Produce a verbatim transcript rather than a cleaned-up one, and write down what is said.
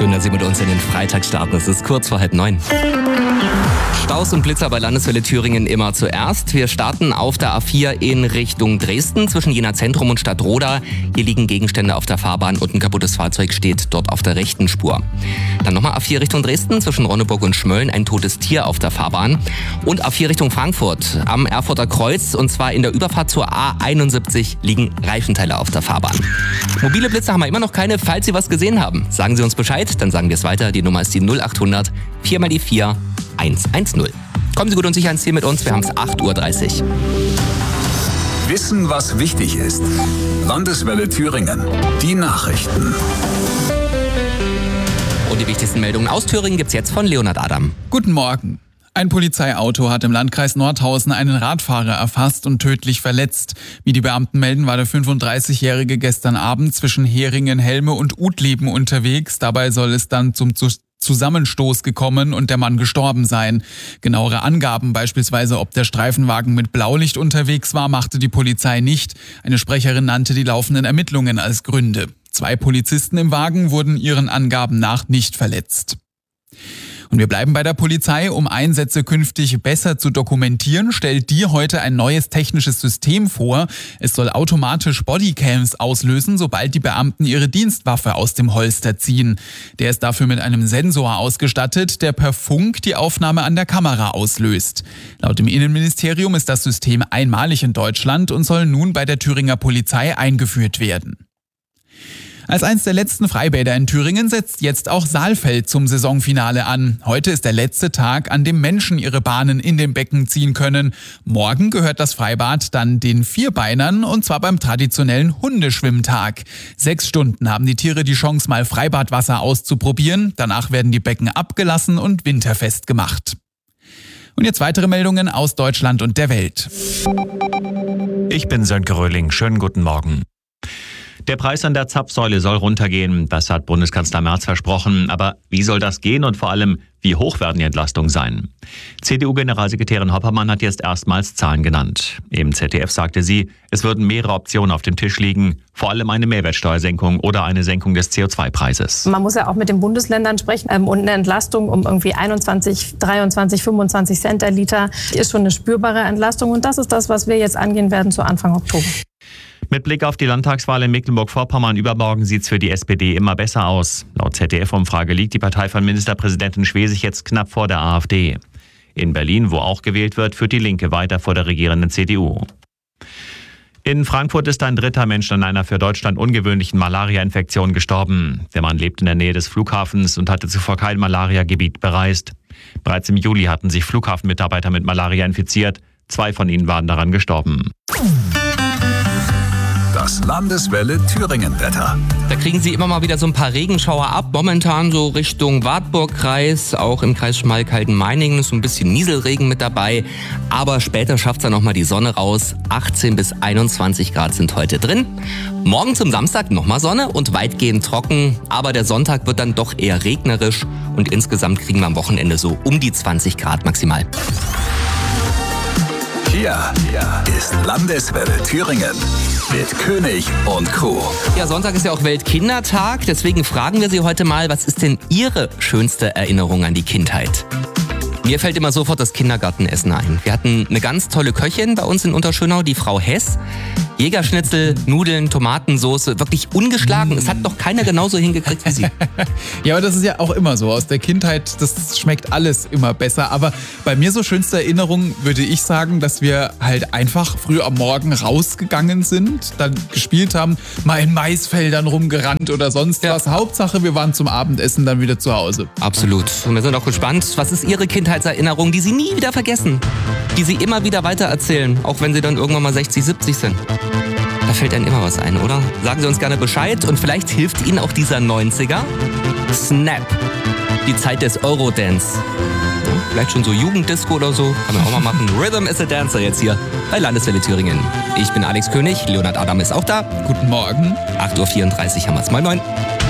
Schön, dass Sie mit uns in den Freitag starten. Es ist kurz vor halb neun. Staus und Blitzer bei Landeswelle Thüringen immer zuerst. Wir starten auf der A vier in Richtung Dresden zwischen Jena Zentrum und Stadtroda. Hier liegen Gegenstände auf der Fahrbahn und ein kaputtes Fahrzeug steht dort auf der rechten Spur. Dann nochmal A vier Richtung Dresden zwischen Ronneburg und Schmölln, ein totes Tier auf der Fahrbahn. Und A vier Richtung Frankfurt am Erfurter Kreuz und zwar in der Überfahrt zur A einundsiebzig liegen Reifenteile auf der Fahrbahn. Mobile Blitzer haben wir immer noch keine. Falls Sie was gesehen haben, sagen Sie uns Bescheid, dann sagen wir es weiter. Die Nummer ist die null achthundert vier mal die vier eins eins null. Kommen Sie gut und sicher ins Ziel mit uns, wir haben es acht Uhr dreißig. Wissen, was wichtig ist. Landeswelle Thüringen. Die Nachrichten. Und die wichtigsten Meldungen aus Thüringen gibt's jetzt von Leonhard Adam. Guten Morgen. Ein Polizeiauto hat im Landkreis Nordhausen einen Radfahrer erfasst und tödlich verletzt. Wie die Beamten melden, war der fünfunddreißigjährige gestern Abend zwischen Heringen, Helme und Utleben unterwegs. Dabei soll es dann zum Zusammenstoß gekommen und der Mann gestorben sein. Genauere Angaben, beispielsweise ob der Streifenwagen mit Blaulicht unterwegs war, machte die Polizei nicht. Eine Sprecherin nannte die laufenden Ermittlungen als Gründe. Zwei Polizisten im Wagen wurden ihren Angaben nach nicht verletzt. Und wir bleiben bei der Polizei. Um Einsätze künftig besser zu dokumentieren, stellt die heute ein neues technisches System vor. Es soll automatisch Bodycams auslösen, sobald die Beamten ihre Dienstwaffe aus dem Holster ziehen. Der ist dafür mit einem Sensor ausgestattet, der per Funk die Aufnahme an der Kamera auslöst. Laut dem Innenministerium ist das System einmalig in Deutschland und soll nun bei der Thüringer Polizei eingeführt werden. Als eins der letzten Freibäder in Thüringen setzt jetzt auch Saalfeld zum Saisonfinale an. Heute ist der letzte Tag, an dem Menschen ihre Bahnen in dem Becken ziehen können. Morgen gehört das Freibad dann den Vierbeinern und zwar beim traditionellen Hundeschwimmtag. Sechs Stunden haben die Tiere die Chance, mal Freibadwasser auszuprobieren. Danach werden die Becken abgelassen und winterfest gemacht. Und jetzt weitere Meldungen aus Deutschland und der Welt. Ich bin Sönke Röhling. Schönen guten Morgen. Der Preis an der Zapfsäule soll runtergehen, das hat Bundeskanzler Merz versprochen. Aber wie soll das gehen und vor allem, wie hoch werden die Entlastungen sein? C D U-Generalsekretärin Hoppermann hat jetzt erstmals Zahlen genannt. Im Z D F sagte sie, es würden mehrere Optionen auf dem Tisch liegen, vor allem eine Mehrwertsteuersenkung oder eine Senkung des C O zwei Preises. Man muss ja auch mit den Bundesländern sprechen und eine Entlastung um irgendwie einundzwanzig, dreiundzwanzig, fünfundzwanzig Cent der Liter ist schon eine spürbare Entlastung und das ist das, was wir jetzt angehen werden zu Anfang Oktober. Mit Blick auf die Landtagswahl in Mecklenburg-Vorpommern übermorgen sieht es für die S P D immer besser aus. Laut Z D F-Umfrage liegt die Partei von Ministerpräsidentin Schwesig jetzt knapp vor der AfD. In Berlin, wo auch gewählt wird, führt die Linke weiter vor der regierenden C D U. In Frankfurt ist ein dritter Mensch an einer für Deutschland ungewöhnlichen Malaria-Infektion gestorben. Der Mann lebt in der Nähe des Flughafens und hatte zuvor kein Malaria-Gebiet bereist. Bereits im Juli hatten sich Flughafenmitarbeiter mit Malaria infiziert. Zwei von ihnen waren daran gestorben. Das Landeswelle Thüringen-Wetter. Da kriegen Sie immer mal wieder so ein paar Regenschauer ab. Momentan so Richtung Wartburg-Kreis, auch im Kreis Schmalkalden-Meiningen ist so ein bisschen Nieselregen mit dabei. Aber später schafft es dann nochmal die Sonne raus. achtzehn bis einundzwanzig Grad sind heute drin. Morgen zum Samstag nochmal Sonne und weitgehend trocken. Aber der Sonntag wird dann doch eher regnerisch. Und insgesamt kriegen wir am Wochenende so um die zwanzig Grad maximal. Hier, hier ist Landeswelle Thüringen mit König und Co. Ja, Sonntag ist ja auch Weltkindertag. Deswegen fragen wir Sie heute mal, was ist denn Ihre schönste Erinnerung an die Kindheit? Mir fällt immer sofort das Kindergartenessen ein. Wir hatten eine ganz tolle Köchin bei uns in Unterschönau, die Frau Hess. Jägerschnitzel, Nudeln, Tomatensoße, wirklich ungeschlagen. Es hat doch keiner genauso hingekriegt wie sie. Ja, aber das ist ja auch immer so. Aus der Kindheit, das schmeckt alles immer besser. Aber bei mir so schönste Erinnerung würde ich sagen, dass wir halt einfach früh am Morgen rausgegangen sind, dann gespielt haben, mal in Maisfeldern rumgerannt oder sonst ja. was. Hauptsache, wir waren zum Abendessen dann wieder zu Hause. Absolut. Und wir sind auch gespannt, was ist Ihre Kindheitserinnerung, die Sie nie wieder vergessen, die Sie immer wieder weitererzählen, auch wenn Sie dann irgendwann mal sechzig, siebzig sind. Da fällt einem immer was ein, oder? Sagen Sie uns gerne Bescheid und vielleicht hilft Ihnen auch dieser neunziger. Snap. Die Zeit des Eurodance. Ja, vielleicht schon so Jugenddisco oder so. Kann man auch mal machen. Rhythm is a Dancer jetzt hier bei Landeswelle Thüringen. Ich bin Alex König, Leonhard Adam ist auch da. Guten Morgen. acht Uhr vierunddreißig haben wir es. Moin, moin.